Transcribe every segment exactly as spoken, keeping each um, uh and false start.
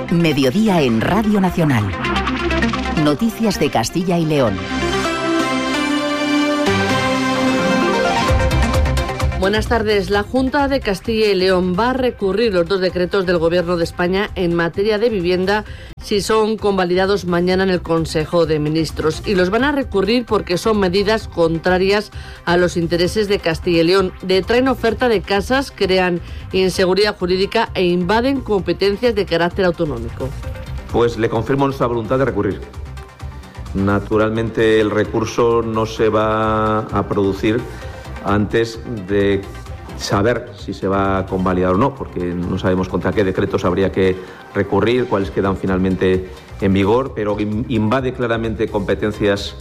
Mediodía en Radio Nacional. Noticias de Castilla y León. Buenas tardes. La Junta de Castilla y León va a recurrir los dos decretos del Gobierno de España en materia de vivienda si son convalidados mañana en el Consejo de Ministros. Y los van a recurrir porque son medidas contrarias a los intereses de Castilla y León. Detraen oferta de casas, crean inseguridad jurídica e invaden competencias de carácter autonómico. Pues le confirmo nuestra voluntad de recurrir. Naturalmente el recurso no se va a producir antes de saber si se va a convalidar o no, porque no sabemos contra qué decretos habría que recurrir, cuáles quedan finalmente en vigor, pero invade claramente competencias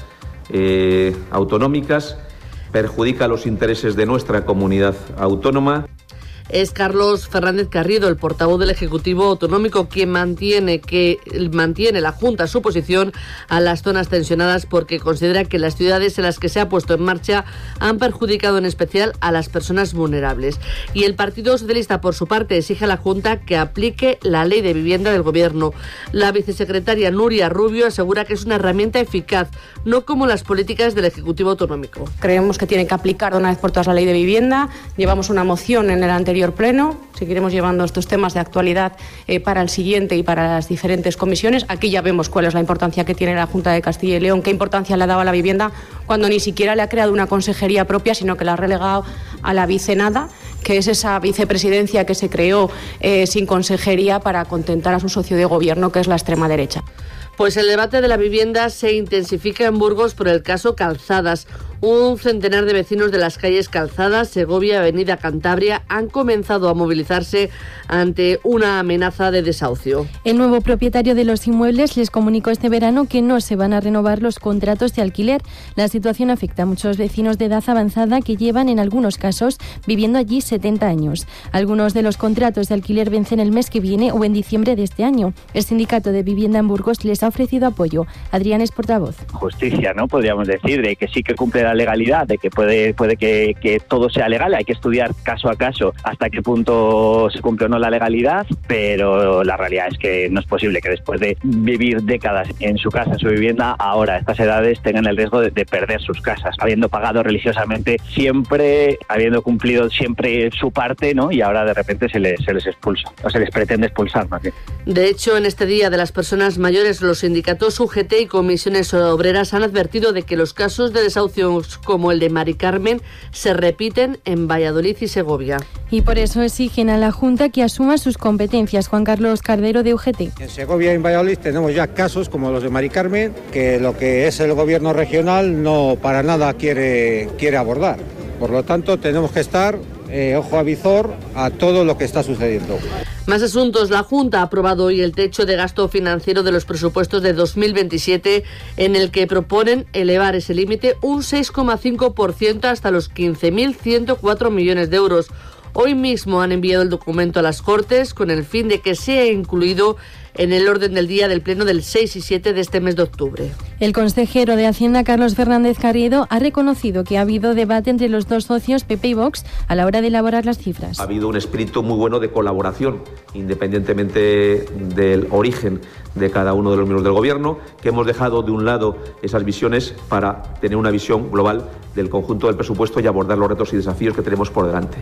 eh, autonómicas, perjudica los intereses de nuestra comunidad autónoma. Es Carlos Fernández Carriedo, el portavoz del Ejecutivo Autonómico, quien mantiene que mantiene la Junta su posición a las zonas tensionadas porque considera que las ciudades en las que se ha puesto en marcha han perjudicado en especial a las personas vulnerables. Y el Partido Socialista, por su parte, exige a la Junta que aplique la Ley de Vivienda del Gobierno. La vicesecretaria Nuria Rubio asegura que es una herramienta eficaz, no como las políticas del Ejecutivo Autonómico. Creemos que tiene que aplicar de una vez por todas la Ley de Vivienda. Llevamos una moción en el anterior pleno, seguiremos llevando estos temas de actualidad eh, para el siguiente y para las diferentes comisiones. Aquí ya vemos cuál es la importancia que tiene la Junta de Castilla y León, qué importancia le ha dado a la vivienda cuando ni siquiera le ha creado una consejería propia, sino que la ha relegado a la vicenada, que es esa vicepresidencia que se creó eh, sin consejería para contentar a su socio de gobierno, que es la extrema derecha. Pues el debate de la vivienda se intensifica en Burgos por el caso Calzadas. Un centenar de vecinos de las calles Calzadas, Segovia, Avenida Cantabria han comenzado a movilizarse ante una amenaza de desahucio. El nuevo propietario de los inmuebles les comunicó este verano que no se van a renovar los contratos de alquiler. La situación afecta a muchos vecinos de edad avanzada que llevan en algunos casos viviendo allí setenta años. Algunos de los contratos de alquiler vencen el mes que viene o en diciembre de este año. El Sindicato de Vivienda en Burgos les ha ofrecido apoyo. Adrián es portavoz. Justicia, ¿no? Podríamos decir, de que sí que cumple la legalidad, de que puede puede que, que todo sea legal, hay que estudiar caso a caso hasta qué punto se cumple o no la legalidad, pero la realidad es que no es posible que después de vivir décadas en su casa, en su vivienda, ahora a estas edades tengan el riesgo de, de perder sus casas, habiendo pagado religiosamente siempre, habiendo cumplido siempre su parte, ¿no? Y ahora de repente se les, se les expulsa, o se les pretende expulsar más bien. De hecho, en este Día de las Personas Mayores, los sindicatos U G T y comisiones obreras han advertido de que los casos de desahucio como el de Mari Carmen se repiten en Valladolid y Segovia. Y por eso exigen a la Junta que asuma sus competencias. Juan Carlos Cardero, de U G T. En Segovia y en Valladolid tenemos ya casos como los de Mari Carmen, que lo que es el gobierno regional no para nada quiere, quiere abordar. Por lo tanto, tenemos que estar eh, ojo a visor a todo lo que está sucediendo. Más asuntos. La Junta ha aprobado hoy el techo de gasto financiero de los presupuestos de dos mil veintisiete, en el que proponen elevar ese límite un seis coma cinco por ciento hasta los quince mil ciento cuatro millones de euros. Hoy mismo han enviado el documento a las Cortes con el fin de que sea incluido en el orden del día del Pleno del seis y siete de este mes de octubre. El consejero de Hacienda, Carlos Fernández Carriedo, ha reconocido que ha habido debate entre los dos socios, P P y Vox, a la hora de elaborar las cifras. Ha habido un espíritu muy bueno de colaboración, independientemente del origen de cada uno de los miembros del Gobierno, que hemos dejado de un lado esas visiones para tener una visión global del conjunto del presupuesto y abordar los retos y desafíos que tenemos por delante.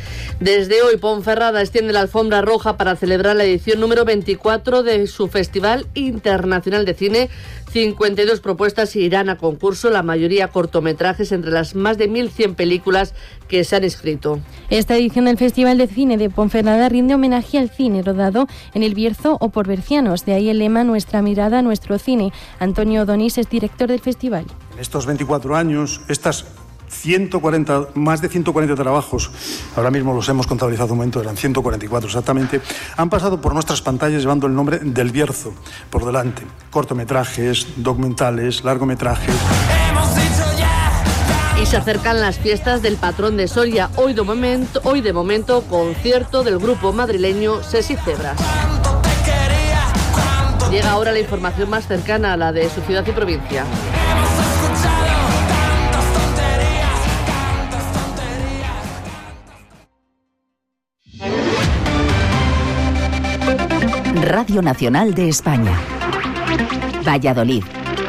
Desde hoy, Ponferrada extiende la alfombra roja para celebrar la edición número veinticuatro de su Festival Internacional de Cine. cincuenta y dos propuestas irán a concurso, la mayoría cortometrajes, entre las más de mil cien películas que se han inscrito. Esta edición del Festival de Cine de Ponferrada rinde homenaje al cine rodado en el Bierzo o por bercianos. De ahí el lema Nuestra mirada, nuestro cine. Antonio Donís es director del festival. En estos veinticuatro años, estas ciento cuarenta, más de ciento cuarenta trabajos, ahora mismo los hemos contabilizado un momento, eran ciento cuarenta y cuatro exactamente, han pasado por nuestras pantallas llevando el nombre del Bierzo por delante. Cortometrajes, documentales, largometrajes. Y se acercan las fiestas del patrón de Soria. Hoy de momento, hoy de momento concierto del grupo madrileño Sesi Cebras. Llega ahora la información más cercana a la de su ciudad y provincia. Radio Nacional de España. Valladolid.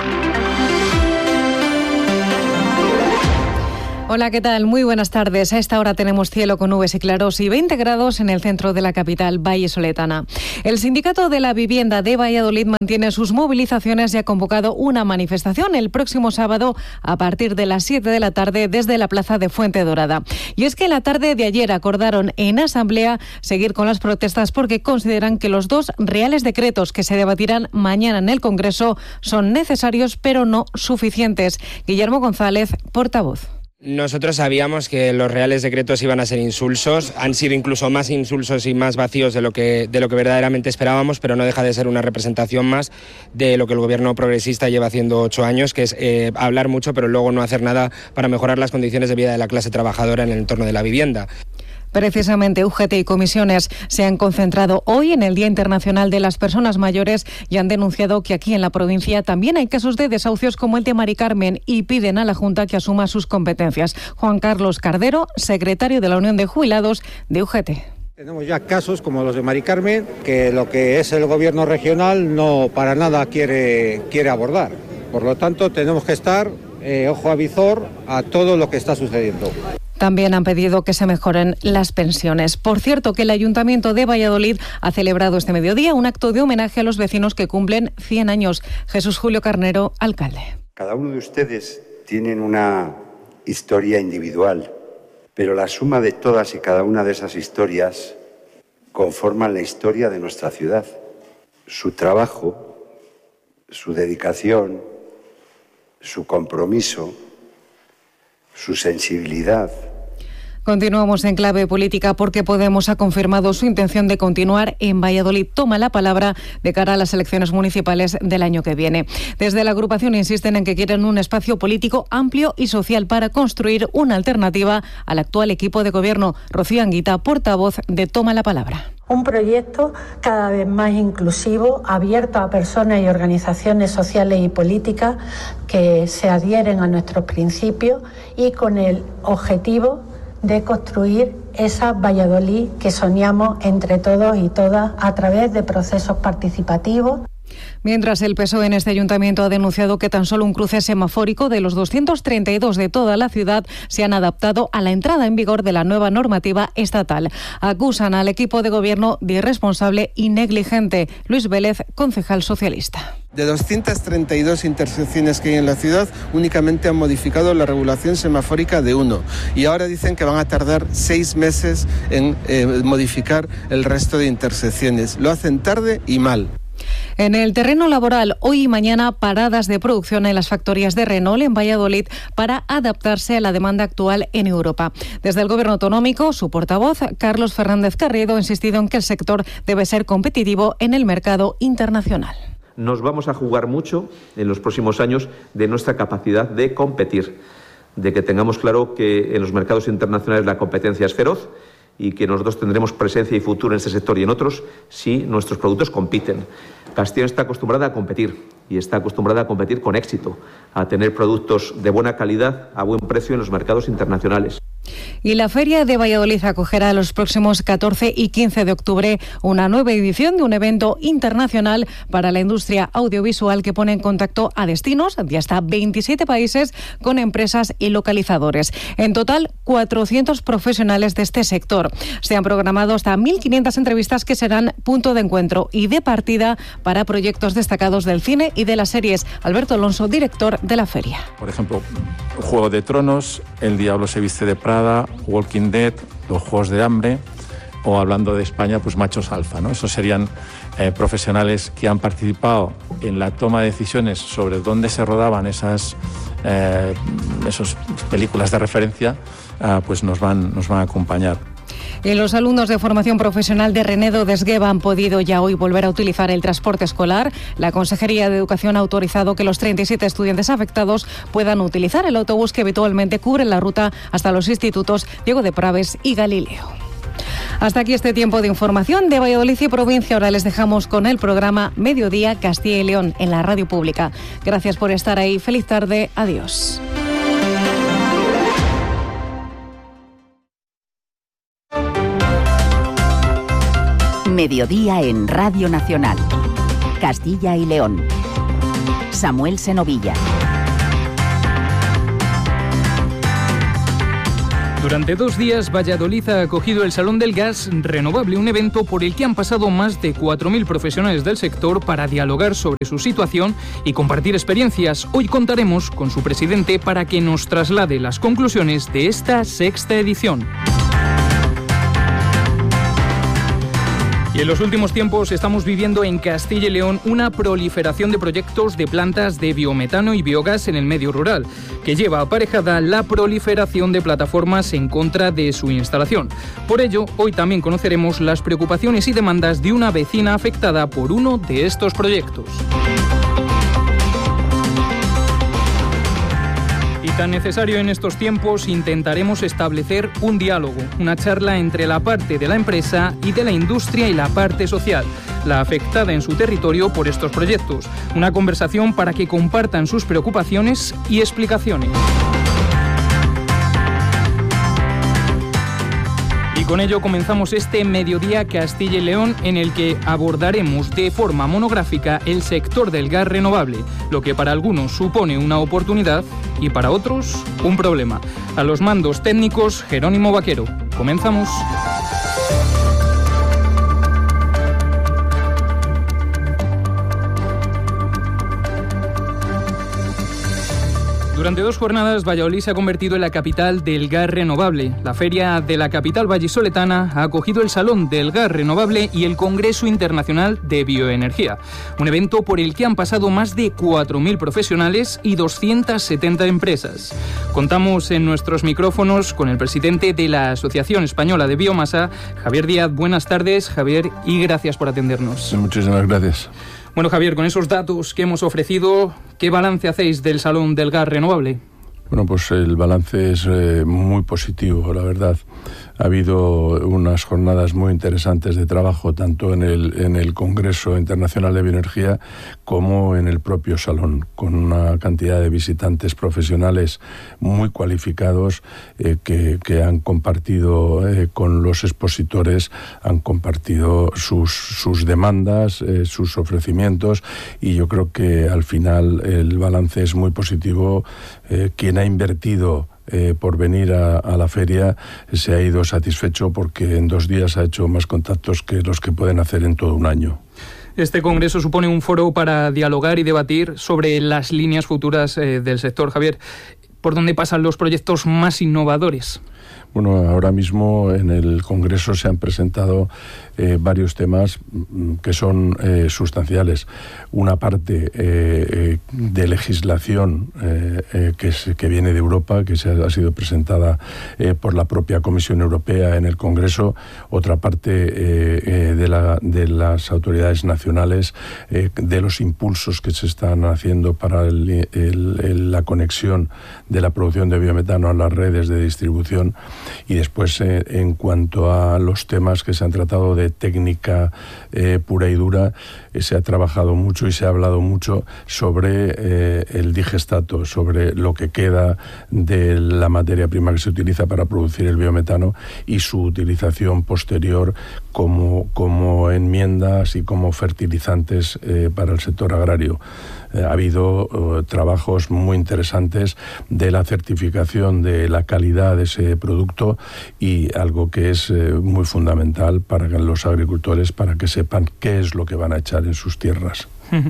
Hola, ¿qué tal? Muy buenas tardes. A esta hora tenemos cielo con nubes y claros y veinte grados en el centro de la capital vallisoletana. El Sindicato de la Vivienda de Valladolid mantiene sus movilizaciones y ha convocado una manifestación el próximo sábado a partir de las siete de la tarde desde la plaza de Fuente Dorada. Y es que la tarde de ayer acordaron en asamblea seguir con las protestas porque consideran que los dos reales decretos que se debatirán mañana en el Congreso son necesarios pero no suficientes. Guillermo González, portavoz. Nosotros sabíamos que los reales decretos iban a ser insulsos, han sido incluso más insulsos y más vacíos de lo que, de lo que verdaderamente esperábamos, pero no deja de ser una representación más de lo que el gobierno progresista lleva haciendo ocho años, que es eh, hablar mucho pero luego no hacer nada para mejorar las condiciones de vida de la clase trabajadora en el entorno de la vivienda. Precisamente U G T y comisiones se han concentrado hoy en el Día Internacional de las Personas Mayores y han denunciado que aquí en la provincia también hay casos de desahucios como el de Mari Carmen y piden a la Junta que asuma sus competencias. Juan Carlos Cardero, secretario de la Unión de Jubilados de U G T. Tenemos ya casos como los de Mari Carmen, que lo que es el gobierno regional no para nada quiere, quiere abordar. Por lo tanto, tenemos que estar eh, ojo a visor a todo lo que está sucediendo. También han pedido que se mejoren las pensiones. Por cierto, que el Ayuntamiento de Valladolid ha celebrado este mediodía un acto de homenaje a los vecinos que cumplen cien años. Jesús Julio Carnero, alcalde. Cada uno de ustedes tienen una historia individual, pero la suma de todas y cada una de esas historias conforman la historia de nuestra ciudad. Su trabajo, su dedicación, su compromiso, su sensibilidad. Continuamos en clave política porque Podemos ha confirmado su intención de continuar en Valladolid. Toma la palabra de cara a las elecciones municipales del año que viene. Desde la agrupación insisten en que quieren un espacio político amplio y social para construir una alternativa al actual equipo de gobierno. Rocío Anguita, portavoz de Toma la Palabra. Un proyecto cada vez más inclusivo, abierto a personas y organizaciones sociales y políticas que se adhieren a nuestros principios y con el objetivo de construir esa Valladolid que soñamos entre todos y todas a través de procesos participativos. Mientras el P S O E en este ayuntamiento ha denunciado que tan solo un cruce semafórico de los doscientos treinta y dos de toda la ciudad se han adaptado a la entrada en vigor de la nueva normativa estatal. Acusan al equipo de gobierno de irresponsable y negligente. Luis Vélez, concejal socialista. De doscientas treinta y dos intersecciones que hay en la ciudad, únicamente han modificado la regulación semafórica de uno. Y ahora dicen que van a tardar seis meses en eh, modificar el resto de intersecciones. Lo hacen tarde y mal. En el terreno laboral, hoy y mañana, paradas de producción en las factorías de Renault en Valladolid para adaptarse a la demanda actual en Europa. Desde el Gobierno autonómico, su portavoz, Carlos Fernández Carriedo, ha insistido en que el sector debe ser competitivo en el mercado internacional. Nos vamos a jugar mucho en los próximos años de nuestra capacidad de competir, de que tengamos claro que en los mercados internacionales la competencia es feroz y que nosotros tendremos presencia y futuro en este sector y en otros si nuestros productos compiten. Castellón está acostumbrada a competir y está acostumbrada a competir con éxito, a tener productos de buena calidad a buen precio en los mercados internacionales. Y la Feria de Valladolid acogerá los próximos catorce y quince de octubre una nueva edición de un evento internacional para la industria audiovisual que pone en contacto a destinos de hasta veintisiete países con empresas y localizadores. En total, cuatrocientos profesionales de este sector. Se han programado hasta mil quinientas entrevistas que serán punto de encuentro y de partida para proyectos destacados del cine y de las series. Alberto Alonso, director de la feria. Por ejemplo, Juego de Tronos, El Diablo se viste de Prada, Walking Dead, Los Juegos de Hambre, o hablando de España, pues Machos Alfa, ¿no? Esos serían eh, profesionales que han participado en la toma de decisiones sobre dónde se rodaban esas, eh, esas películas de referencia, eh, pues nos van, nos van a acompañar. Y los alumnos de formación profesional de Renedo de Esgueva han podido ya hoy volver a utilizar el transporte escolar. La Consejería de Educación ha autorizado que los treinta y siete estudiantes afectados puedan utilizar el autobús que habitualmente cubre la ruta hasta los institutos Diego de Praves y Galileo. Hasta aquí este tiempo de información de Valladolid y provincia. Ahora les dejamos con el programa Mediodía Castilla y León en la radio pública. Gracias por estar ahí. Feliz tarde. Adiós. Mediodía en Radio Nacional. Castilla y León. Samuel Senovilla. Durante dos días, Valladolid ha acogido el Salón del Gas Renovable, un evento por el que han pasado más de cuatro mil profesionales del sector para dialogar sobre su situación y compartir experiencias. Hoy contaremos con su presidente para que nos traslade las conclusiones de esta sexta edición. Y en los últimos tiempos estamos viviendo en Castilla y León una proliferación de proyectos de plantas de biometano y biogás en el medio rural, que lleva aparejada la proliferación de plataformas en contra de su instalación. Por ello, hoy también conoceremos las preocupaciones y demandas de una vecina afectada por uno de estos proyectos. Tan necesario en estos tiempos, intentaremos establecer un diálogo, una charla entre la parte de la empresa y de la industria y la parte social, la afectada en su territorio por estos proyectos. Una conversación para que compartan sus preocupaciones y explicaciones. Y con ello comenzamos este Mediodía Castilla y León, en el que abordaremos de forma monográfica el sector del gas renovable, lo que para algunos supone una oportunidad y para otros un problema. A los mandos técnicos, Jerónimo Vaquero. Comenzamos. Durante dos jornadas, Valladolid se ha convertido en la capital del gas renovable. La feria de la capital vallisoletana ha acogido el Salón del Gas Renovable y el Congreso Internacional de Bioenergía, un evento por el que han pasado más de cuatro mil profesionales y doscientas setenta empresas. Contamos en nuestros micrófonos con el presidente de la Asociación Española de Biomasa, Javier Díaz. Buenas tardes, Javier, y gracias por atendernos. Muchísimas gracias. Bueno, Javier, con esos datos que hemos ofrecido, ¿qué balance hacéis del Salón del Gas Renovable? Bueno, pues el balance es eh, muy positivo, la verdad. Ha habido unas jornadas muy interesantes de trabajo, tanto en el, en el Congreso Internacional de Bioenergía como en el propio Salón, con una cantidad de visitantes profesionales muy cualificados eh, que, que han compartido eh, con los expositores, han compartido sus, sus demandas, eh, sus ofrecimientos, y yo creo que al final el balance es muy positivo. Eh, quien ha invertido Eh, por venir a, a la feria se ha ido satisfecho, porque en dos días ha hecho más contactos que los que pueden hacer en todo un año. Este congreso supone un foro para dialogar y debatir sobre las líneas futuras eh, del sector. Javier, ¿por dónde pasan los proyectos más innovadores? Bueno, ahora mismo en el Congreso se han presentado eh, varios temas que son eh, sustanciales. Una parte eh, eh, de legislación eh, eh, que, es, que viene de Europa, que se ha, ha sido presentada eh, por la propia Comisión Europea en el Congreso. Otra parte eh, eh, de, la, de las autoridades nacionales, eh, de los impulsos que se están haciendo para el, el, el, la conexión de la producción de biometano a las redes de distribución. Y después, eh, en cuanto a los temas que se han tratado de técnica eh, pura y dura, eh, se ha trabajado mucho y se ha hablado mucho sobre eh, el digestato, sobre lo que queda de la materia prima que se utiliza para producir el biometano y su utilización posterior como, como enmiendas y como fertilizantes eh, para el sector agrario. Ha habido uh, trabajos muy interesantes de la certificación de la calidad de ese producto, y algo que es eh, muy fundamental para los agricultores, para que sepan qué es lo que van a echar en sus tierras.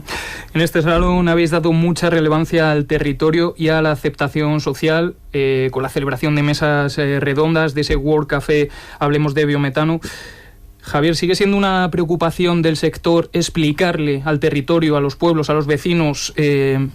En este salón habéis dado mucha relevancia al territorio y a la aceptación social, eh, con la celebración de mesas eh, redondas, de ese World Café Hablemos de Biometano. Javier, ¿sigue siendo una preocupación del sector explicarle al territorio, a los pueblos, a los vecinos, eh,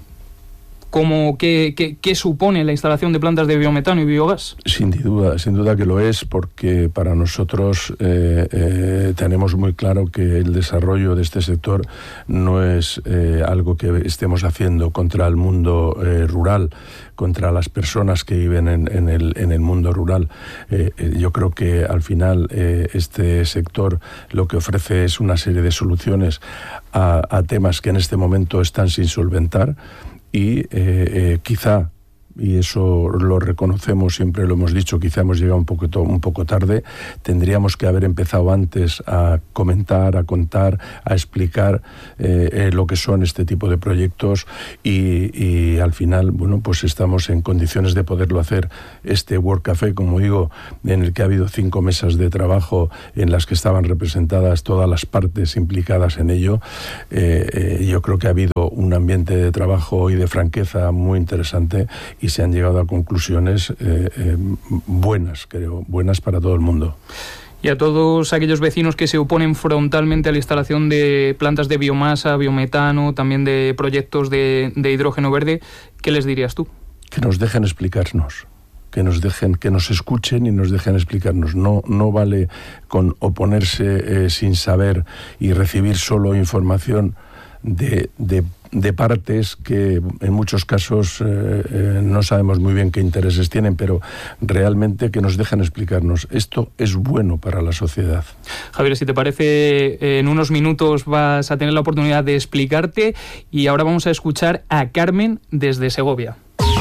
cómo, qué, qué, qué supone la instalación de plantas de biometano y biogás? Sin duda, sin duda que lo es, porque para nosotros eh, eh, tenemos muy claro que el desarrollo de este sector no es eh, algo que estemos haciendo contra el mundo eh, rural, contra las personas que viven en, en, el, en el mundo rural. Eh, eh, yo creo que al final eh, este sector lo que ofrece es una serie de soluciones a, a temas que en este momento están sin solventar, y eh, eh, quizá y eso lo reconocemos, siempre lo hemos dicho, quizá hemos llegado un poco, un poco tarde, tendríamos que haber empezado antes a comentar, a contar, a explicar eh, eh, lo que son este tipo de proyectos y, y al final, bueno, pues estamos en condiciones de poderlo hacer. Este World Café, como digo, en el que ha habido cinco mesas de trabajo en las que estaban representadas todas las partes implicadas en ello, eh, eh, yo creo que ha habido un ambiente de trabajo y de franqueza muy interesante y se han llegado a conclusiones eh, eh, buenas, creo, buenas para todo el mundo. Y a todos aquellos vecinos que se oponen frontalmente a la instalación de plantas de biomasa, biometano, también de proyectos de, de hidrógeno verde, ¿qué les dirías tú? Que nos dejen explicarnos, que nos dejen, que nos escuchen y nos dejen explicarnos. No, no vale con oponerse eh, sin saber y recibir solo información de, de, de partes que en muchos casos eh, eh, no sabemos muy bien qué intereses tienen, pero realmente que nos dejen explicarnos. Esto es bueno para la sociedad. Javier, si te parece, en unos minutos vas a tener la oportunidad de explicarte y ahora vamos a escuchar a Carmen desde Segovia.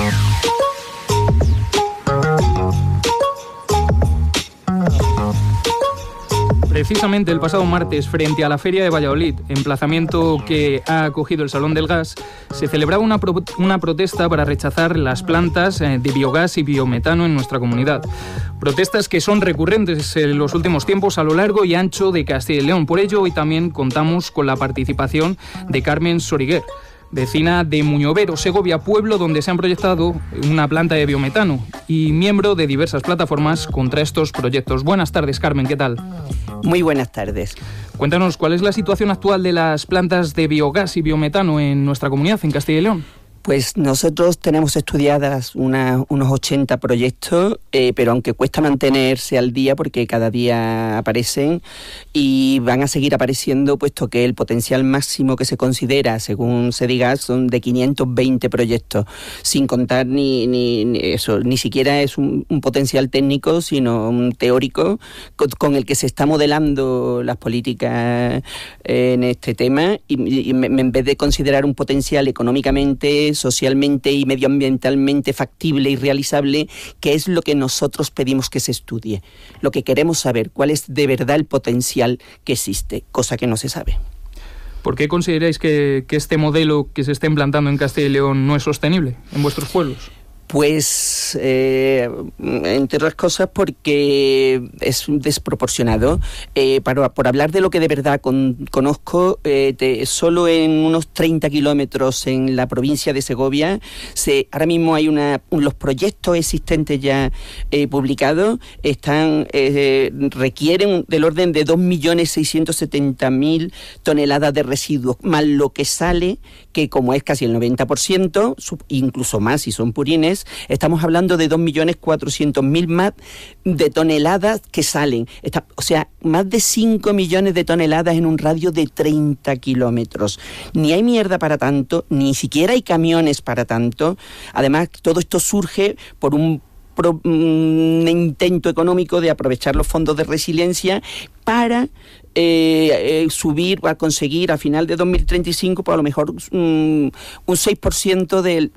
Precisamente el pasado martes, frente a la Feria de Valladolid, emplazamiento que ha acogido el Salón del Gas, se celebraba una, pro- una protesta para rechazar las plantas de biogás y biometano en nuestra comunidad. Protestas que son recurrentes en los últimos tiempos a lo largo y ancho de Castilla y León. Por ello, hoy también contamos con la participación de Carmen Soriguer, vecina de Muñovero, Segovia, pueblo donde se han proyectado una planta de biometano y miembro de diversas plataformas contra estos proyectos. Buenas tardes, Carmen, ¿qué tal? Muy buenas tardes. Cuéntanos, ¿cuál es la situación actual de las plantas de biogás y biometano en nuestra comunidad, en Castilla y León? Pues nosotros tenemos estudiadas una, unos ochenta proyectos, eh, pero aunque cuesta mantenerse al día porque cada día aparecen y van a seguir apareciendo, puesto que el potencial máximo que se considera, según se diga, son de quinientos veinte proyectos, sin contar ni, ni, ni eso, ni siquiera es un, un potencial técnico, sino un teórico con, con el que se está modelando las políticas en este tema y, y en vez de considerar un potencial económicamente, socialmente y medioambientalmente factible y realizable, que es lo que nosotros pedimos que se estudie. Lo que queremos saber, cuál es de verdad el potencial que existe, cosa que no se sabe. ¿Por qué consideráis que, que este modelo que se está implantando en Castilla y León no es sostenible en vuestros pueblos? Pues, eh, entre otras cosas, porque es desproporcionado. Eh, para, por hablar de lo que de verdad con, conozco, eh, de, solo en unos treinta kilómetros en la provincia de Segovia, se, ahora mismo hay una, los proyectos existentes ya eh, publicados están eh, requieren del orden de dos millones seiscientos setenta mil toneladas de residuos, más lo que sale, que como es casi el noventa por ciento, incluso más si son purines, estamos hablando de dos millones cuatrocientos mil más de toneladas que salen. Está, o sea, más de cinco millones de toneladas en un radio de treinta kilómetros. Ni hay mierda para tanto, ni siquiera hay camiones para tanto. Además, todo esto surge por un Pro, un intento económico de aprovechar los fondos de resiliencia para eh, eh, subir, para conseguir a final de dos mil treinta y cinco, pues a lo mejor um, un seis por ciento del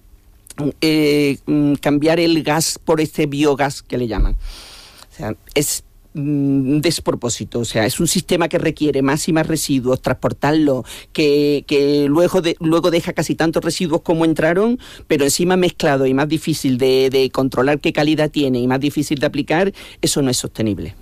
eh, um, cambiar el gas por este biogás que le llaman. O sea, es un despropósito, o sea, es un sistema que requiere más y más residuos, transportarlo, que, que luego de, luego deja casi tantos residuos como entraron, pero encima mezclado y más difícil de, de controlar qué calidad tiene y más difícil de aplicar, eso no es sostenible.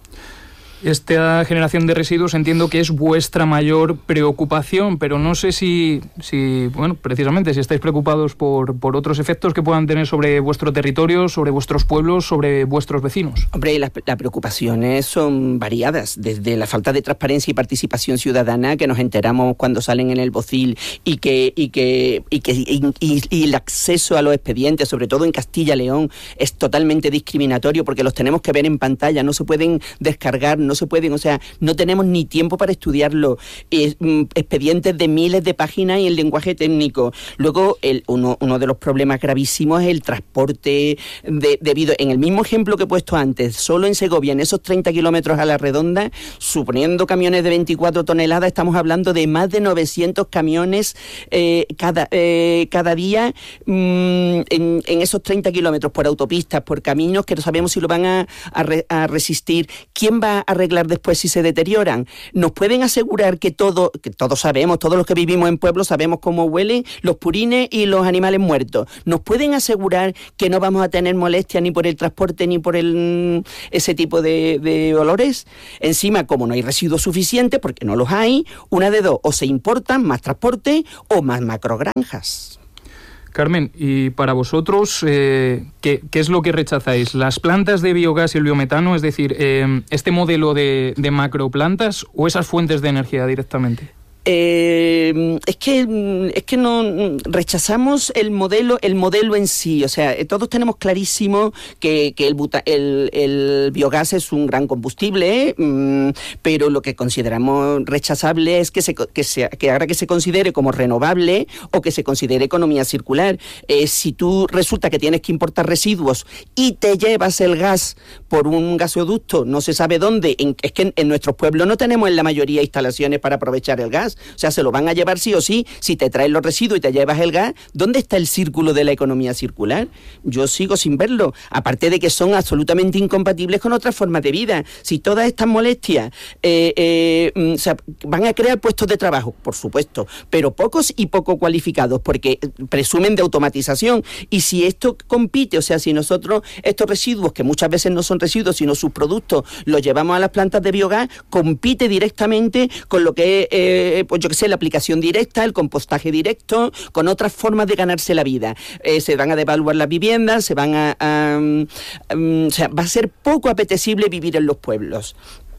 Esta generación de residuos entiendo que es vuestra mayor preocupación, pero no sé si, si bueno, precisamente si estáis preocupados por, por otros efectos que puedan tener sobre vuestro territorio, sobre vuestros pueblos, sobre vuestros vecinos. Hombre, las, las preocupaciones son variadas, desde la falta de transparencia y participación ciudadana, que nos enteramos cuando salen en el Bocil, y que y que y que y, y, y el acceso a los expedientes, sobre todo en Castilla y León, es totalmente discriminatorio porque los tenemos que ver en pantalla, no se pueden descargar, no se pueden, o sea, no tenemos ni tiempo para estudiarlo. Es, mm, expedientes de miles de páginas y el lenguaje técnico. Luego, el, uno, uno de los problemas gravísimos es el transporte de, debido, en el mismo ejemplo que he puesto antes, solo en Segovia, en esos treinta kilómetros a la redonda, suponiendo camiones de veinticuatro toneladas, estamos hablando de más de novecientos camiones eh, cada, eh, cada día mmm, en, en esos treinta kilómetros por autopistas, por caminos que no sabemos si lo van a, a, re, a resistir. ¿Quién va a arreglar después si se deterioran? ¿Nos pueden asegurar que todo, que todos sabemos, todos los que vivimos en pueblos sabemos cómo huelen los purines y los animales muertos? ¿Nos pueden asegurar que no vamos a tener molestias ni por el transporte ni por el, ese tipo de, de olores? Encima, como no hay residuos suficientes, porque no los hay, una de dos, o se importan más transporte o más macrogranjas. Carmen, y para vosotros, eh, ¿qué, ¿qué es lo que rechazáis? ¿Las plantas de biogás y el biometano, es decir, eh, este modelo de, de macroplantas o esas fuentes de energía directamente? Eh, es que es que no rechazamos el modelo el modelo en sí, o sea, todos tenemos clarísimo que, que el, buta, el, el biogás es un gran combustible, mmm, pero lo que consideramos rechazable es que se que se que ahora que se considere como renovable o que se considere economía circular. Eh, si tú resulta que tienes que importar residuos y te llevas el gas por un gasoducto, no se sabe dónde, en, es que en, en nuestros pueblos no tenemos en la mayoría instalaciones para aprovechar el gas. O sea, se lo van a llevar sí o sí. Si te traes los residuos y te llevas el gas, ¿dónde está el círculo de la economía circular? Yo sigo sin verlo. Aparte de que son absolutamente incompatibles con otras formas de vida. Si todas estas molestias eh, eh, o sea, van a crear puestos de trabajo, por supuesto, pero pocos y poco cualificados, porque presumen de automatización. Y si esto compite, o sea, si nosotros estos residuos, que muchas veces no son residuos, sino subproductos, los llevamos a las plantas de biogás, compite directamente con lo que es Eh, pues yo que sé, la aplicación directa, el compostaje directo, con otras formas de ganarse la vida. Eh, se van a devaluar las viviendas, se van a, a, a, a... O sea, va a ser poco apetecible vivir en los pueblos.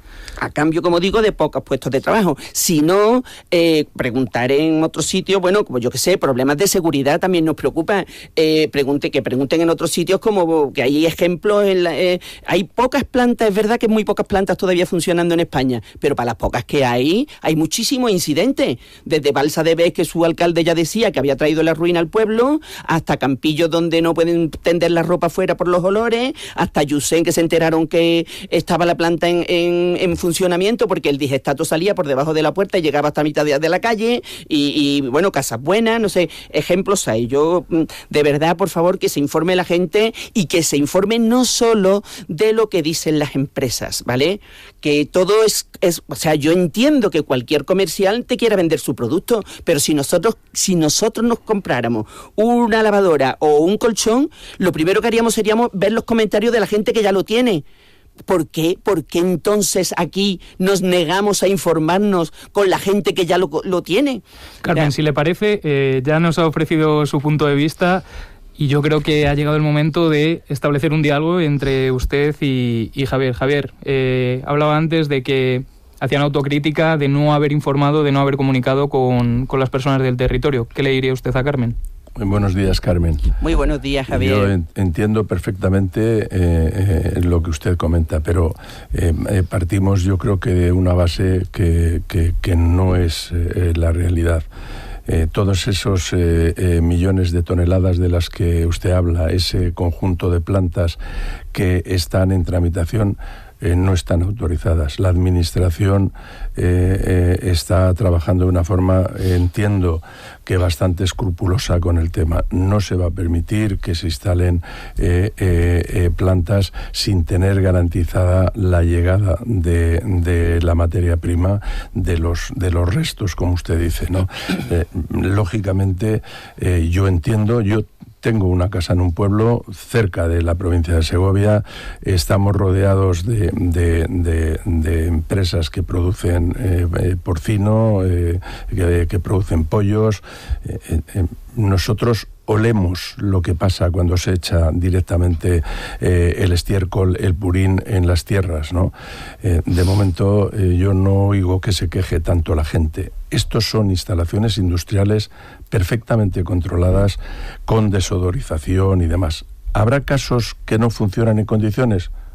A cambio, como digo, de pocos puestos de trabajo. Si no, eh, preguntar en otros sitios, bueno, como yo que sé, problemas de seguridad también nos preocupan. Eh, pregunte, que pregunten en otros sitios, como que hay ejemplos, en la, eh, hay pocas plantas, es verdad que muy pocas plantas todavía funcionando en España, pero para las pocas que hay, hay muchísimos incidentes. Desde Balsa de Bes, que su alcalde ya decía que había traído la ruina al pueblo, hasta Campillos, donde no pueden tender la ropa fuera por los olores, hasta Yusen, que se enteraron que estaba la planta en, en, en funcionamiento porque el digestato salía por debajo de la puerta y llegaba hasta mitad de, de la calle y, y bueno, Casas Buenas, no sé, ejemplos hay. Yo, de verdad, por favor, que se informe la gente y que se informe no solo de lo que dicen las empresas, ¿vale? Que todo es, es o sea, yo entiendo que cualquier comercial te quiera vender su producto, pero si nosotros, si nosotros nos compráramos una lavadora o un colchón, lo primero que haríamos sería ver los comentarios de la gente que ya lo tiene. ¿Por qué? ¿Por qué entonces aquí nos negamos a informarnos con la gente que ya lo, lo tiene? Carmen, ya. Si le parece, eh, ya nos ha ofrecido su punto de vista y yo creo que ha llegado el momento de establecer un diálogo entre usted y, y Javier. Javier, eh, hablaba antes de que hacían autocrítica de no haber informado, de no haber comunicado con, con las personas del territorio. ¿Qué le diría usted a Carmen? Buenos días, Carmen. Muy buenos días, Javier. Yo en, entiendo perfectamente eh, eh, lo que usted comenta, pero eh, eh, partimos yo creo que de una base que, que, que no es eh, la realidad. Eh, todos esos eh, eh, millones de toneladas de las que usted habla, ese conjunto de plantas que están en tramitación, Eh, no están autorizadas. La administración eh, eh, está trabajando de una forma, eh, entiendo que bastante escrupulosa con el tema. No se va a permitir que se instalen eh, eh, eh, plantas sin tener garantizada la llegada de, de la materia prima, de los, de los restos, como usted dice, ¿no? Eh, lógicamente, eh, yo entiendo, yo tengo una casa en un pueblo cerca de la provincia de Segovia. Estamos rodeados de, de, de, de empresas que producen eh, eh, porcino, eh, que, que producen pollos. Eh, eh, nosotros olemos lo que pasa cuando se echa directamente eh, el estiércol, el purín en las tierras, ¿no? Eh, de momento eh, yo no oigo que se queje tanto la gente. Estos son instalaciones industriales perfectamente controladas, con desodorización y demás. ¿Habrá casos que no funcionan en condiciones?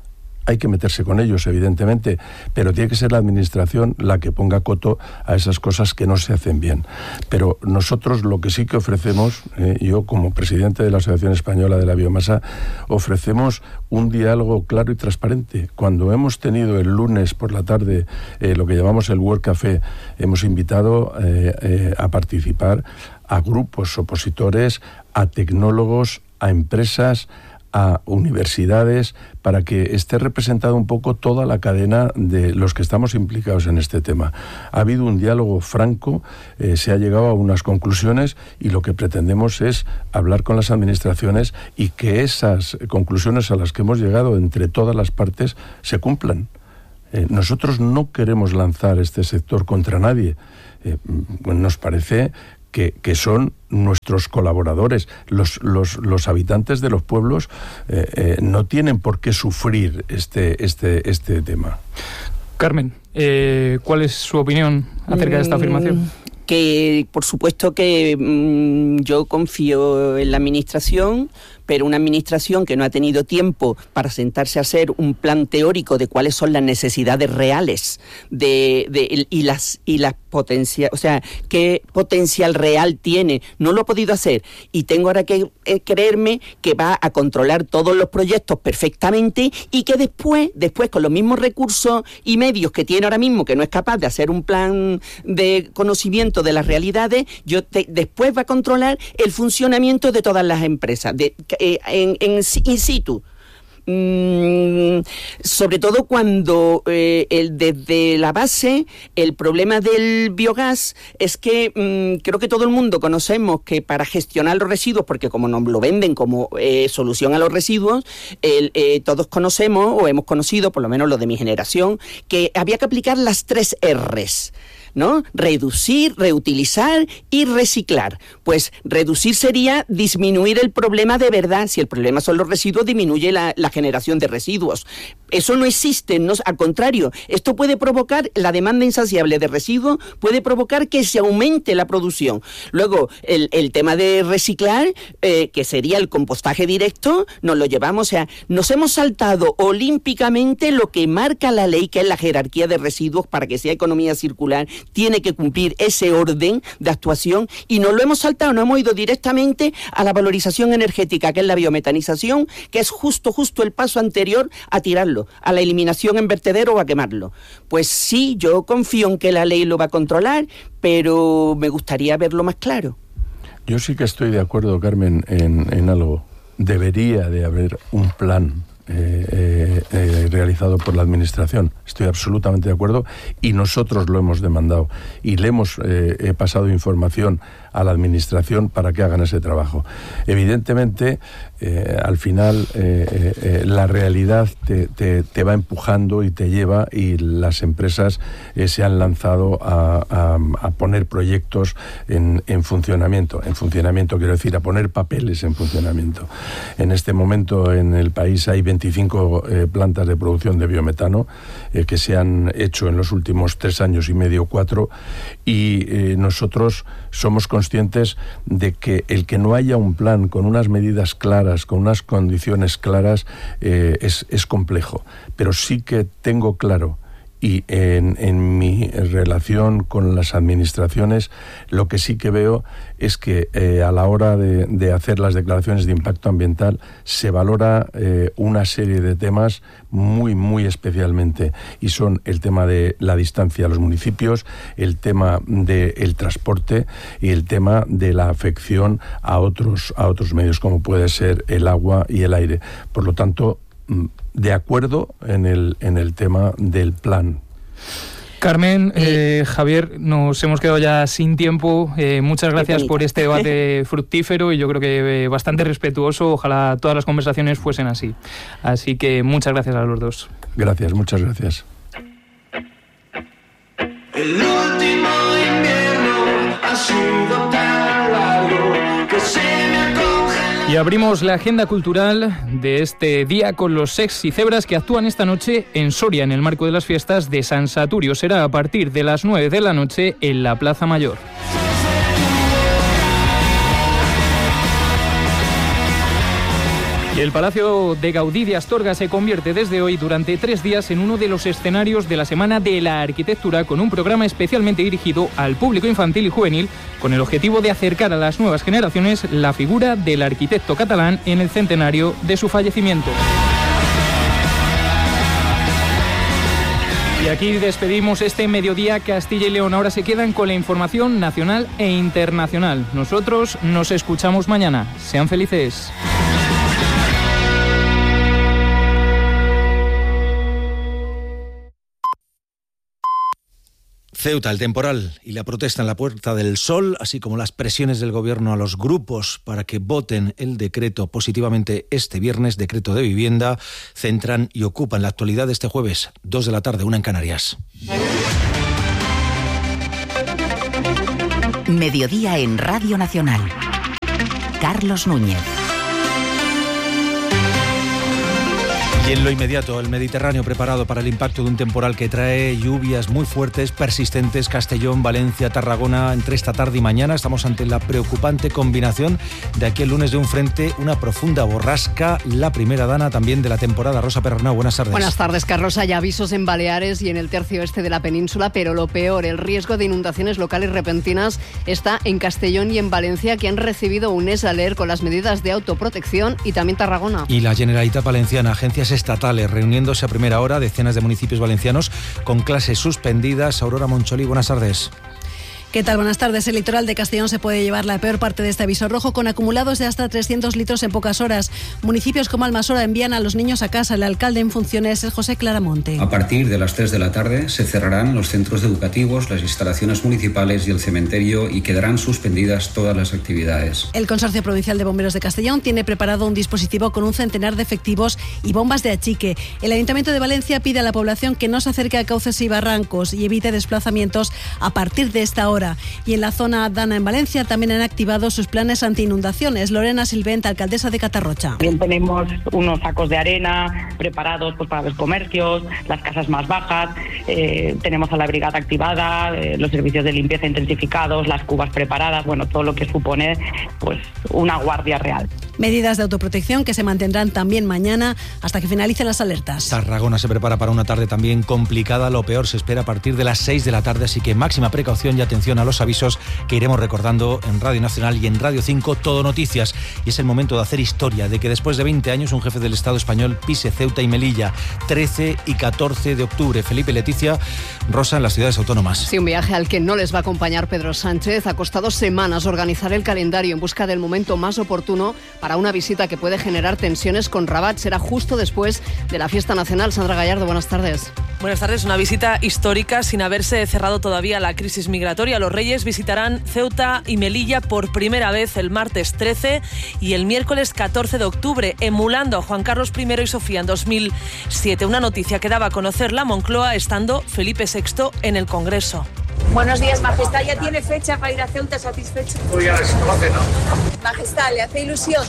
hay que meterse con ellos, evidentemente, pero tiene que ser la administración la que ponga coto a esas cosas que no se hacen bien. Pero nosotros lo que sí que ofrecemos, eh, yo como presidente de la Asociación Española de la Biomasa, ofrecemos un diálogo claro y transparente. Cuando hemos tenido el lunes por la tarde eh, lo que llamamos el World Café, hemos invitado eh, eh, a participar a grupos opositores, a tecnólogos, a empresas, a universidades, para que esté representada un poco toda la cadena de los que estamos implicados en este tema. Ha habido un diálogo franco, eh, se ha llegado a unas conclusiones y lo que pretendemos es hablar con las administraciones y que esas conclusiones a las que hemos llegado entre todas las partes se cumplan. Eh, nosotros no queremos lanzar este sector contra nadie. Eh, nos parece Que, que son nuestros colaboradores. Los, los, los habitantes de los pueblos eh, eh, no tienen por qué sufrir este, este, este tema. Carmen, eh, ¿cuál es su opinión acerca de esta afirmación? Que por supuesto que mmm, yo confío en la administración, pero una administración que no ha tenido tiempo para sentarse a hacer un plan teórico de cuáles son las necesidades reales de, de y las y las potencias, o sea, qué potencial real tiene, no lo ha podido hacer, y tengo ahora que eh, creerme que va a controlar todos los proyectos perfectamente y que después, después con los mismos recursos y medios que tiene ahora mismo, que no es capaz de hacer un plan de conocimiento de las realidades, yo te, después va a controlar el funcionamiento de todas las empresas, de Eh, en, en in situ. Mm, sobre todo cuando eh, el, desde la base el problema del biogás es que mm, creo que todo el mundo conocemos que para gestionar los residuos, porque como nos lo venden como eh, solución a los residuos, el, eh, todos conocemos o hemos conocido, por lo menos los de mi generación, que había que aplicar las tres R's, ¿no? Reducir, reutilizar y reciclar. Pues reducir sería disminuir el problema de verdad. Si el problema son los residuos, disminuye la, la generación de residuos. Eso no existe, no, al contrario, esto puede provocar la demanda insaciable de residuos, puede provocar que se aumente la producción. Luego, el, el tema de reciclar, eh, que sería el compostaje directo, nos lo llevamos, o sea, nos hemos saltado olímpicamente lo que marca la ley, que es la jerarquía de residuos para que sea economía circular. Tiene que cumplir ese orden de actuación y no lo hemos saltado, no hemos ido directamente a la valorización energética, que es la biometanización, que es justo, justo el paso anterior a tirarlo, a la eliminación en vertedero o a quemarlo. Pues sí, yo confío en que la ley lo va a controlar, pero me gustaría verlo más claro. Yo sí que estoy de acuerdo, Carmen, en, en algo. Debería de haber un plan Eh, eh, eh, realizado por la administración. Estoy absolutamente de acuerdo y nosotros lo hemos demandado y le hemos eh, he pasado información a la administración para que hagan ese trabajo. Evidentemente, eh, al final eh, eh, la realidad te, te, te va empujando y te lleva, y las empresas eh, se han lanzado a, a, a poner proyectos en, en funcionamiento. En funcionamiento quiero decir, a poner papeles en funcionamiento. En este momento en el país hay veinticinco eh, plantas de producción de biometano eh, que se han hecho en los últimos tres años y medio, cuatro, y eh, nosotros somos conscientes de que el que no haya un plan con unas medidas claras, con unas condiciones claras, eh, es, es complejo. Pero sí que tengo claro, y en, en mi relación con las administraciones, lo que sí que veo es que eh, a la hora de, de hacer las declaraciones de impacto ambiental se valora eh, una serie de temas muy, muy especialmente, y son el tema de la distancia a los municipios, el tema del transporte y el tema de la afección a otros, a otros medios, como puede ser el agua y el aire. Por lo tanto, de acuerdo en el, en el tema del plan. Carmen, eh, Javier, nos hemos quedado ya sin tiempo. Eh, muchas gracias por este debate fructífero y yo creo que eh, bastante respetuoso. Ojalá todas las conversaciones fuesen así. Así que muchas gracias a los dos. Gracias, muchas gracias. El último invierno ha sido tan largo que se me ha congelado. Y abrimos la agenda cultural de este día con los Sex y Cebras, que actúan esta noche en Soria en el marco de las fiestas de San Saturio. Será a partir de las nueve de la noche en la Plaza Mayor. El Palacio de Gaudí de Astorga se convierte desde hoy durante tres días en uno de los escenarios de la Semana de la Arquitectura, con un programa especialmente dirigido al público infantil y juvenil, con el objetivo de acercar a las nuevas generaciones la figura del arquitecto catalán en el centenario de su fallecimiento. Y aquí despedimos este mediodía Castilla y León. Ahora se quedan con la información nacional e internacional. Nosotros nos escuchamos mañana. Sean felices. Ceuta, el temporal y la protesta en la Puerta del Sol, así como las presiones del Gobierno a los grupos para que voten el decreto positivamente este viernes, decreto de vivienda, centran y ocupan la actualidad de este jueves, dos de la tarde, una en Canarias. Mediodía en Radio Nacional. Carlos Núñez. Y en lo inmediato, el Mediterráneo preparado para el impacto de un temporal que trae lluvias muy fuertes, persistentes. Castellón, Valencia, Tarragona, entre esta tarde y mañana. Estamos ante la preocupante combinación de aquel lunes de un frente, una profunda borrasca, la primera dana también de la temporada. Rosa Perronao, buenas tardes. Buenas tardes, Carlos. Hay avisos en Baleares y en el tercio este de la península, pero lo peor, el riesgo de inundaciones locales repentinas está en Castellón y en Valencia, que han recibido un esaler con las medidas de autoprotección, y también Tarragona. Y la Generalitat Valenciana, agencias estatales reuniéndose a primera hora, decenas de municipios valencianos con clases suspendidas. Aurora Moncholi, buenas tardes. ¿Qué tal? Buenas tardes. El litoral de Castellón se puede llevar la peor parte de este aviso rojo, con acumulados de hasta trescientos litros en pocas horas. Municipios como Almasora envían a los niños a casa. El alcalde en funciones es José Claramonte. A partir de las tres de la tarde se cerrarán los centros educativos, las instalaciones municipales y el cementerio, y quedarán suspendidas todas las actividades. El Consorcio Provincial de Bomberos de Castellón tiene preparado un dispositivo con un centenar de efectivos y bombas de achique. El Ayuntamiento de Valencia pide a la población que no se acerque a cauces y barrancos y evite desplazamientos a partir de esta hora. Y en la zona Dana, en Valencia, también han activado sus planes anti-inundaciones. Lorena Silvent, alcaldesa de Catarrocha. También tenemos unos sacos de arena preparados pues, para los comercios, las casas más bajas, eh, tenemos a la brigada activada, eh, los servicios de limpieza intensificados, las cubas preparadas, bueno, todo lo que supone pues una guardia real. Medidas de autoprotección que se mantendrán también mañana hasta que finalicen las alertas. Tarragona se prepara para una tarde también complicada. Lo peor se espera a partir de las seis de la tarde, así que máxima precaución y atención a los avisos que iremos recordando en Radio Nacional y en Radio cinco, Todo Noticias. Y es el momento de hacer historia, de que después de veinte años un jefe del Estado español pise Ceuta y Melilla, trece y catorce de octubre. Felipe, Leticia, Rosa, en las ciudades autónomas. Sí, un viaje al que no les va a acompañar Pedro Sánchez. Ha costado semanas organizar el calendario en busca del momento más oportuno para una visita que puede generar tensiones con Rabat. Será justo después de la fiesta nacional. Sandra Gallardo, buenas tardes. Buenas tardes. Una visita histórica sin haberse cerrado todavía la crisis migratoria. Los Reyes visitarán Ceuta y Melilla por primera vez el martes trece y el miércoles catorce de octubre, emulando a Juan Carlos primero y Sofía en dos mil siete. Una noticia que daba a conocer la Moncloa estando Felipe sexto en el Congreso. Buenos días, Majestad. ¿Ya tiene fecha para ir a Ceuta satisfecho? Pues ya se conoce, ¿no? Majestad, ¿le hace ilusión?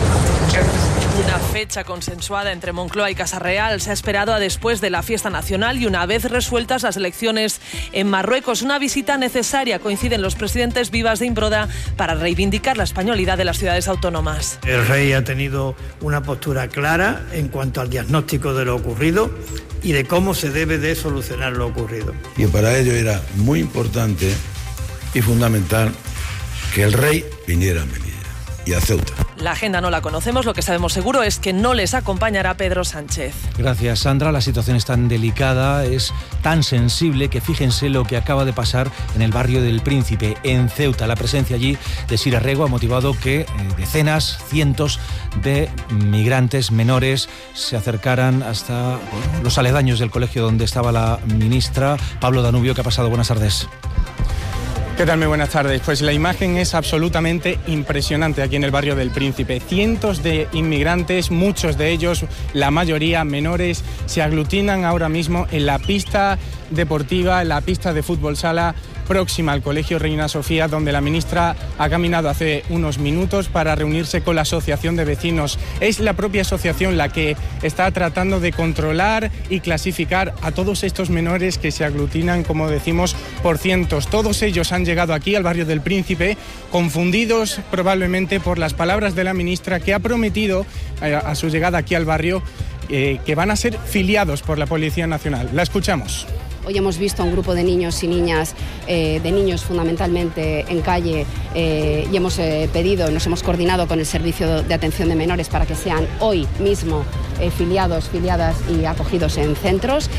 Una fecha consensuada entre Moncloa y Casa Real se ha esperado a después de la fiesta nacional y una vez resueltas las elecciones en Marruecos. Una visita necesaria, coinciden los presidentes Vivas de Imbroda, para reivindicar la españolidad de las ciudades autónomas. El rey ha tenido una postura clara en cuanto al diagnóstico de lo ocurrido y de cómo se debe de solucionar lo ocurrido. Y para ello era muy importante y fundamental que el rey viniera a Melilla y a Ceuta. La agenda no la conocemos, lo que sabemos seguro es que no les acompañará Pedro Sánchez. Gracias, Sandra. La situación es tan delicada, es tan sensible, que fíjense lo que acaba de pasar en el barrio del Príncipe, en Ceuta. La presencia allí de Sira Rego ha motivado que eh, decenas, cientos de migrantes menores se acercaran hasta bueno, los aledaños del colegio donde estaba la ministra. Pablo Danubio, ¿qué ha pasado? Buenas tardes. ¿Qué tal? Muy buenas tardes. Pues la imagen es absolutamente impresionante aquí en el barrio del Príncipe. Cientos de inmigrantes, muchos de ellos, la mayoría menores, se aglutinan ahora mismo en la pista deportiva, en la pista de fútbol sala próxima al Colegio Reina Sofía, donde la ministra ha caminado hace unos minutos para reunirse con la Asociación de Vecinos. Es la propia asociación la que está tratando de controlar y clasificar a todos estos menores que se aglutinan, como decimos, por cientos. Todos ellos han llegado aquí al barrio del Príncipe, confundidos probablemente por las palabras de la ministra, que ha prometido eh, a su llegada aquí al barrio eh, que van a ser filiados por la Policía Nacional. La escuchamos. Hoy hemos visto a un grupo de niños y niñas, eh, de niños fundamentalmente en calle, eh, y hemos eh, pedido, nos hemos coordinado con el Servicio de Atención de Menores para que sean hoy mismo eh, filiados, filiadas y acogidos en centros.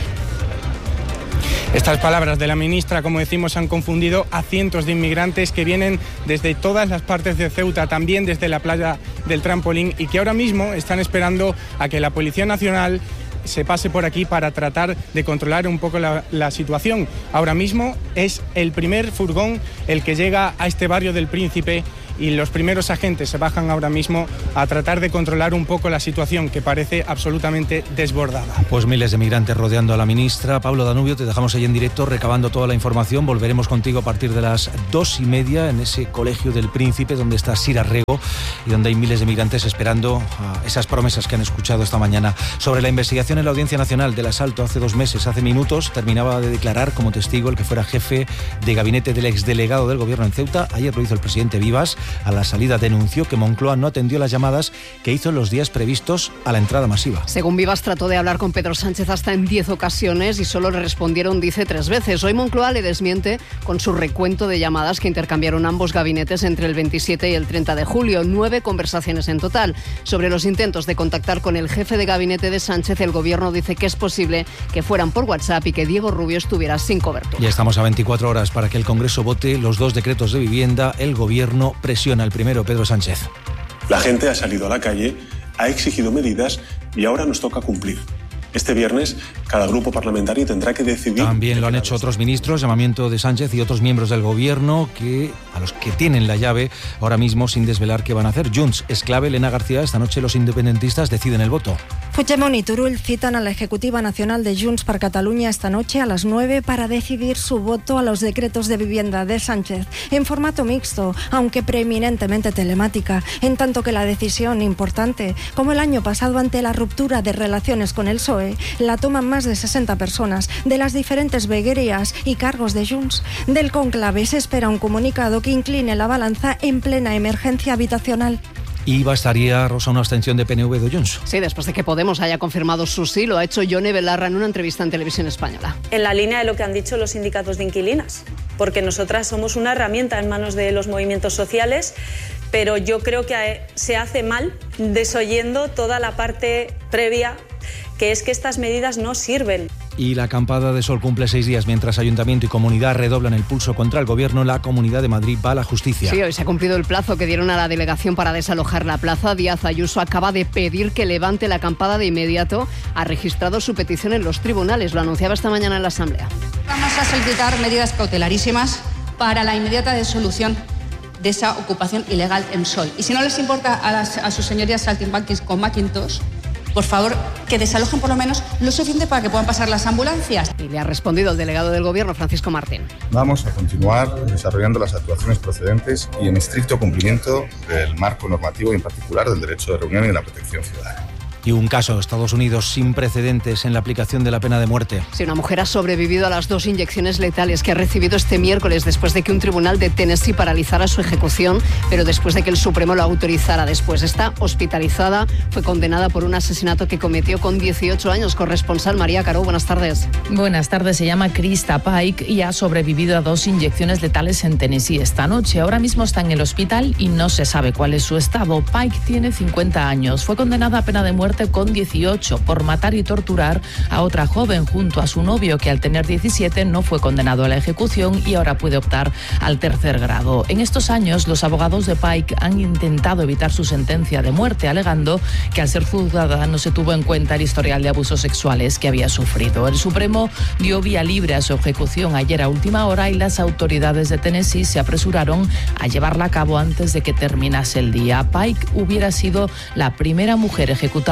Estas palabras de la ministra, como decimos, han confundido a cientos de inmigrantes que vienen desde todas las partes de Ceuta, también desde la playa del Trampolín, y que ahora mismo están esperando a que la Policía Nacional se pase por aquí para tratar de controlar un poco la, la situación. Ahora mismo es el primer furgón el que llega a este barrio del Príncipe, y los primeros agentes se bajan ahora mismo a tratar de controlar un poco la situación, que parece absolutamente desbordada. Pues miles de migrantes rodeando a la ministra. Pablo Danubio, te dejamos ahí en directo recabando toda la información. Volveremos contigo a partir de las dos y media en ese Colegio del Príncipe, donde está Sira Rego y donde hay miles de migrantes esperando a esas promesas que han escuchado esta mañana. Sobre la investigación en la Audiencia Nacional del asalto hace dos meses, hace minutos, terminaba de declarar como testigo el que fuera jefe de gabinete del exdelegado del Gobierno en Ceuta. Ayer lo hizo el presidente Vivas. A la salida denunció que Moncloa no atendió las llamadas que hizo en los días previstos a la entrada masiva. Según Vivas, trató de hablar con Pedro Sánchez hasta en diez ocasiones y solo le respondieron, dice, tres veces. Hoy Moncloa le desmiente con su recuento de llamadas que intercambiaron ambos gabinetes entre el veintisiete y el treinta de julio. Nueve conversaciones en total. Sobre los intentos de contactar con el jefe de gabinete de Sánchez, el Gobierno dice que es posible que fueran por WhatsApp y que Diego Rubio estuviera sin cobertura. Ya estamos a veinticuatro horas para que el Congreso vote los dos decretos de vivienda. El Gobierno presiona al primero, Pedro Sánchez. La gente ha salido a la calle, ha exigido medidas y ahora nos toca cumplir. Este viernes, cada grupo parlamentario tendrá que decidir... También lo han hecho otros ministros, llamamiento de Sánchez y otros miembros del Gobierno, que a los que tienen la llave ahora mismo sin desvelar qué van a hacer. Junts es clave. Elena García, esta noche los independentistas deciden el voto. Puigdemont y Turull citan a la Ejecutiva Nacional de Junts per Catalunya esta noche a las nueve para decidir su voto a los decretos de vivienda de Sánchez, en formato mixto, aunque preeminentemente telemática, en tanto que la decisión importante, como el año pasado ante la ruptura de relaciones con el P S O E, la toman más de sesenta personas de las diferentes veguerías y cargos de Junts. Del conclave se espera un comunicado que incline la balanza en plena emergencia habitacional. ¿Y bastaría, Rosa, una abstención de P N V de Junts? Sí, después de que Podemos haya confirmado su sí, lo ha hecho Yone Belarra en una entrevista en Televisión Española. En la línea de lo que han dicho los sindicatos de inquilinas, porque nosotras somos una herramienta en manos de los movimientos sociales, pero yo creo que se hace mal desoyendo toda la parte previa, que es que estas medidas no sirven. Y la acampada de sol cumple seis días mientras Ayuntamiento y Comunidad redoblan el pulso contra el Gobierno. La Comunidad de Madrid va a la justicia. Sí, hoy se ha cumplido el plazo que dieron a la delegación para desalojar la plaza. Díaz Ayuso acaba de pedir que levante la acampada de inmediato. Ha registrado su petición en los tribunales. Lo anunciaba esta mañana en la Asamblea. Vamos a solicitar medidas cautelarísimas para la inmediata disolución de esa ocupación ilegal en Sol. Y si no les importa a, las, a sus señorías saltimbanquis con Macintosh, por favor, que desalojen por lo menos lo suficiente para que puedan pasar las ambulancias. Y le ha respondido el delegado del Gobierno, Francisco Martín. Vamos a continuar desarrollando las actuaciones procedentes y en estricto cumplimiento del marco normativo y en particular del derecho de reunión y la protección ciudadana. Y un caso, Estados Unidos, sin precedentes en la aplicación de la pena de muerte. Sí, una mujer ha sobrevivido a las dos inyecciones letales que ha recibido este miércoles después de que un tribunal de Tennessee paralizara su ejecución, pero después de que el Supremo lo autorizara después. Está hospitalizada, fue condenada por un asesinato que cometió con dieciocho años. Corresponsal María Caro, buenas tardes. Buenas tardes, se llama Krista Pike y ha sobrevivido a dos inyecciones letales en Tennessee esta noche. Ahora mismo está en el hospital y no se sabe cuál es su estado. Pike tiene cincuenta años, fue condenada a pena de muerte con dieciocho por matar y torturar a otra joven junto a su novio, que al tener diecisiete no fue condenado a la ejecución y ahora puede optar al tercer grado. En estos años, los abogados de Pike han intentado evitar su sentencia de muerte, alegando que al ser juzgada no se tuvo en cuenta el historial de abusos sexuales que había sufrido. El Supremo dio vía libre a su ejecución ayer a última hora y las autoridades de Tennessee se apresuraron a llevarla a cabo antes de que terminase el día. Pike hubiera sido la primera mujer ejecutada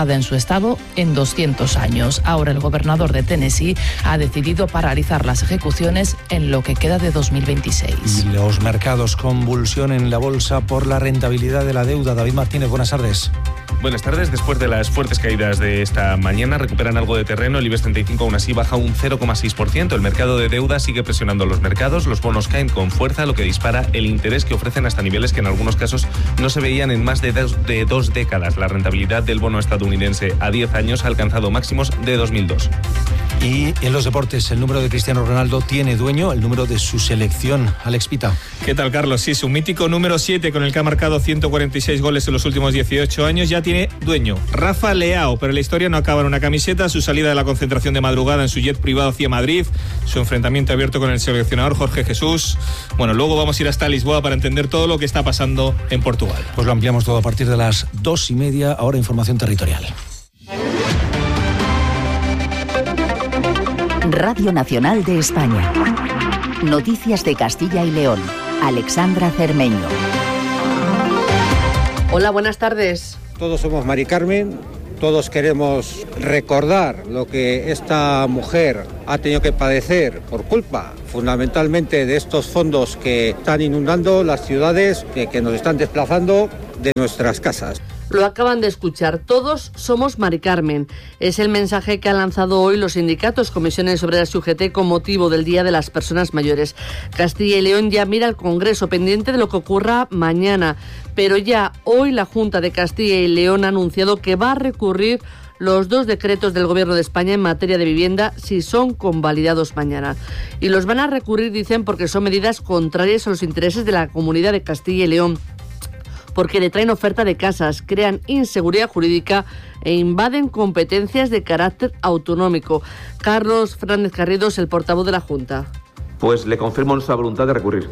encontrada en su estado en doscientos años. Ahora el gobernador de Tennessee ha decidido paralizar las ejecuciones en lo que queda de dos mil veintiséis. Y los mercados, convulsión en la bolsa por la rentabilidad de la deuda. David Martínez, buenas tardes. Buenas tardes. Después de las fuertes caídas de esta mañana, recuperan algo de terreno. El IBEX treinta y cinco aún así baja un cero coma seis por ciento. El mercado de deuda sigue presionando los mercados. Los bonos caen con fuerza, lo que dispara el interés que ofrecen hasta niveles que en algunos casos no se veían en más de dos, de dos décadas. La rentabilidad del bono estadounidense a diez años ha alcanzado máximos de dos mil dos. Y en los deportes, el número de Cristiano Ronaldo tiene dueño, el número de su selección. Alex Pita. ¿Qué tal, Carlos? Sí, su mítico número siete, con el que ha marcado ciento cuarenta y seis goles en los últimos dieciocho años, ya tiene dueño. Rafa Leao, pero la historia no acaba en una camiseta. Su salida de la concentración de madrugada en su jet privado hacia Madrid, su enfrentamiento abierto con el seleccionador Jorge Jesús. Bueno, luego vamos a ir hasta Lisboa para entender todo lo que está pasando en Portugal. Pues lo ampliamos todo a partir de las dos y media. Ahora información territorial. Radio Nacional de España. Noticias de Castilla y León. Alexandra Cermeño. Hola, buenas tardes. Todos somos Mari Carmen, todos queremos recordar lo que esta mujer ha tenido que padecer por culpa fundamentalmente de estos fondos que están inundando las ciudades, que, que nos están desplazando de nuestras casas. Lo acaban de escuchar, todos somos Mari Carmen. Es el mensaje que han lanzado hoy los sindicatos, comisiones obreras y U G T con motivo del Día de las Personas Mayores. Castilla y León ya mira al Congreso, pendiente de lo que ocurra mañana. Pero ya hoy la Junta de Castilla y León ha anunciado que va a recurrir los dos decretos del Gobierno de España en materia de vivienda si son convalidados mañana. Y los van a recurrir, dicen, porque son medidas contrarias a los intereses de la Comunidad de Castilla y León, porque detraen oferta de casas, crean inseguridad jurídica e invaden competencias de carácter autonómico. Carlos Fernández Garrido es el portavoz de la Junta. Pues le confirmo nuestra voluntad de recurrir.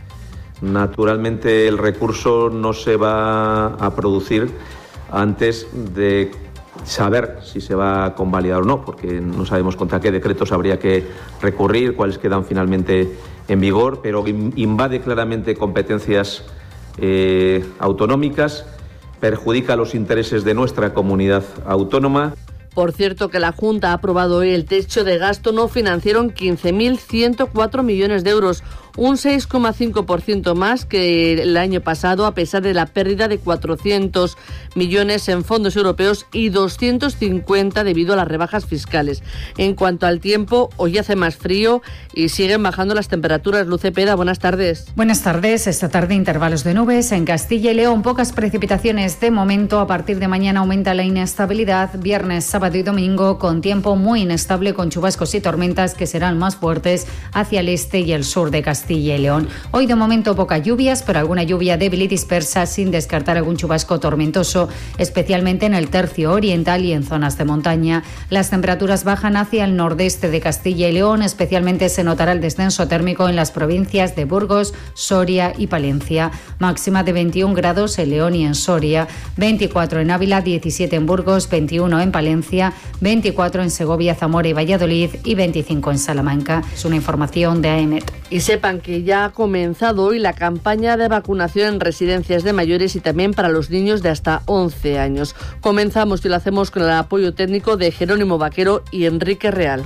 Naturalmente el recurso no se va a producir antes de saber si se va a convalidar o no, porque no sabemos contra qué decretos habría que recurrir, cuáles quedan finalmente en vigor, pero invade claramente competencias Eh, autonómicas, perjudica los intereses de nuestra comunidad autónoma. Por cierto, que la Junta ha aprobado hoy el techo de gasto no financiero en quince mil ciento cuatro millones de euros, un seis coma cinco por ciento más que el año pasado, a pesar de la pérdida de cuatrocientos millones en fondos europeos y doscientos cincuenta debido a las rebajas fiscales. En cuanto al tiempo, hoy hace más frío y siguen bajando las temperaturas. Luce Peda, buenas tardes. Buenas tardes. Esta tarde intervalos de nubes en Castilla y León, pocas precipitaciones de momento. A partir de mañana aumenta la inestabilidad. Viernes, sábado y domingo con tiempo muy inestable, con chubascos y tormentas que serán más fuertes hacia el este y el sur de Castilla y León. Hoy de momento pocas lluvias, pero alguna lluvia débil y dispersa, sin descartar algún chubasco tormentoso, especialmente en el tercio oriental y en zonas de montaña. Las temperaturas bajan hacia el nordeste de Castilla y León, especialmente se notará el descenso térmico en las provincias de Burgos, Soria y Palencia. Máxima de veintiún grados en León y en Soria, veinticuatro en Ávila, diecisiete en Burgos, veintiuno en Palencia, veinticuatro en Segovia, Zamora y Valladolid y veinticinco en Salamanca. Es una información de A E M E T. Y sepan que ya ha comenzado hoy la campaña de vacunación en residencias de mayores y también para los niños de hasta once años. Comenzamos y lo hacemos con el apoyo técnico de Jerónimo Vaquero y Enrique Real.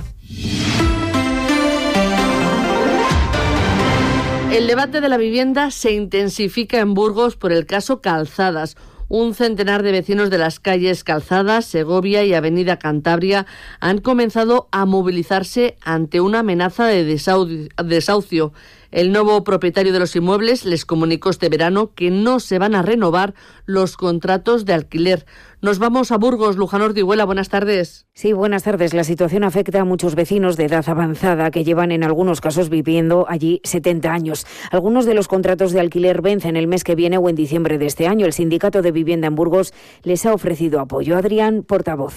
El debate de la vivienda se intensifica en Burgos por el caso Calzadas. Un centenar de vecinos de las calles Calzadas, Segovia y Avenida Cantabria han comenzado a movilizarse ante una amenaza de desahucio. El nuevo propietario de los inmuebles les comunicó este verano que no se van a renovar los contratos de alquiler. Nos vamos a Burgos. Luján Ordihuela, buenas tardes. Sí, buenas tardes. La situación afecta a muchos vecinos de edad avanzada que llevan en algunos casos viviendo allí setenta años. Algunos de los contratos de alquiler vencen el mes que viene o en diciembre de este año. El Sindicato de Vivienda en Burgos les ha ofrecido apoyo. Adrián, portavoz.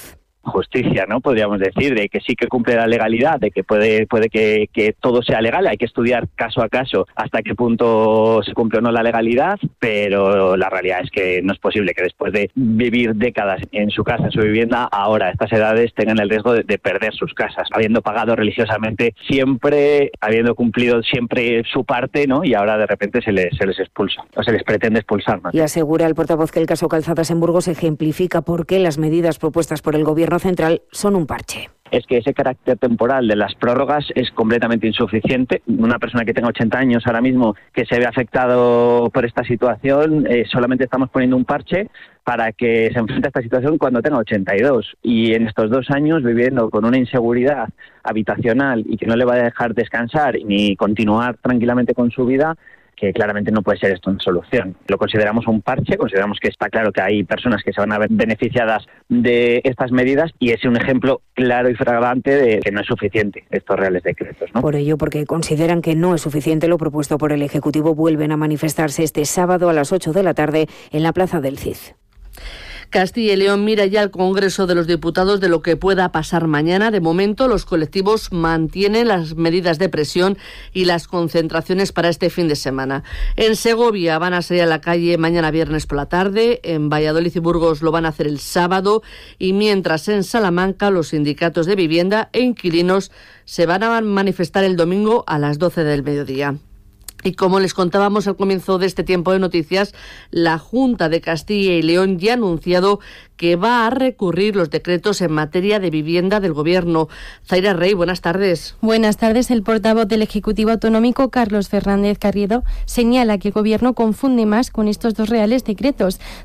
justicia, ¿no? Podríamos decir, de que sí que cumple la legalidad, de que puede, puede que, que todo sea legal, hay que estudiar caso a caso hasta qué punto se cumple o no la legalidad, pero la realidad es que no es posible que después de vivir décadas en su casa, en su vivienda, ahora a estas edades tengan el riesgo de, de perder sus casas, habiendo pagado religiosamente siempre, habiendo cumplido siempre su parte, ¿no? Y ahora de repente se les, se les expulsa, o se les pretende expulsar, ¿no? Y asegura el portavoz que el caso Calzadas en Burgos ejemplifica por qué las medidas propuestas por el Gobierno central son un parche. Es que ese carácter temporal de las prórrogas es completamente insuficiente. Una persona que tenga ochenta años ahora mismo que se ve afectado por esta situación, eh, solamente estamos poniendo un parche para que se enfrente a esta situación cuando tenga ochenta y dos. Y en estos dos años viviendo con una inseguridad habitacional y que no le va a dejar descansar ni continuar tranquilamente con su vida, que claramente no puede ser esto una solución. Lo consideramos un parche, consideramos que está claro que hay personas que se van a ver beneficiadas de estas medidas y es un ejemplo claro y flagrante de que no es suficiente estos reales decretos, ¿no? Por ello, porque consideran que no es suficiente lo propuesto por el Ejecutivo, vuelven a manifestarse este sábado a las ocho de la tarde en la Plaza del Cid. Castilla y León mira ya al Congreso de los Diputados de lo que pueda pasar mañana. De momento, los colectivos mantienen las medidas de presión y las concentraciones para este fin de semana. En Segovia van a salir a la calle mañana viernes por la tarde, en Valladolid y Burgos lo van a hacer el sábado, y mientras en Salamanca los sindicatos de vivienda e inquilinos se van a manifestar el domingo a las doce del mediodía. Y como les contábamos al comienzo de este tiempo de noticias, la Junta de Castilla y León ya ha anunciado que va a recurrir los decretos en materia de vivienda del Gobierno. Zaira Rey, buenas tardes. Buenas tardes. El portavoz del Ejecutivo Autonómico, Carlos Fernández Carriedo, señala que el Gobierno confunde más con estos dos reales decretos.